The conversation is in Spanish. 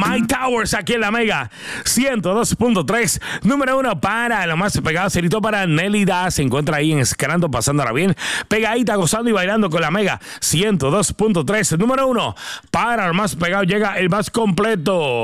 Mike Towers aquí en la Mega 102.3. Número 1 para lo más pegado. Cerito para Nélida. Se encuentra ahí en Escalando, pasándola bien. Pegadita, gozando y bailando con la Mega 102.3. Número 1 para lo más pegado. Llega el más completo.